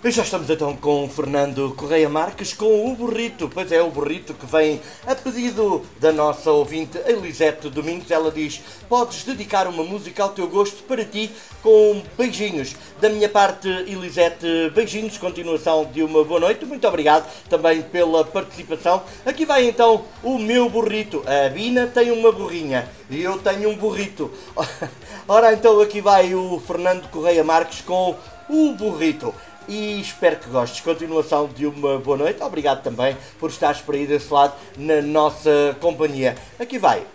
E já estamos então com o Fernando Correia Marques com o burrito. Pois é, o burrito que vem a pedido da nossa ouvinte Elisete Domingos. Ela diz: podes dedicar uma música ao teu gosto para ti, com beijinhos. Da minha parte, Elisete, beijinhos, continuação de uma boa noite. Muito obrigado também pela participação. Aqui vai então o meu burrito. A Bina tem uma burrinha e eu tenho um burrito. Ora então aqui vai o Fernando Correia Marques com o burrito. E espero que gostes. Continuação de uma boa noite. Obrigado também por estares por aí desse lado na nossa companhia. Aqui vai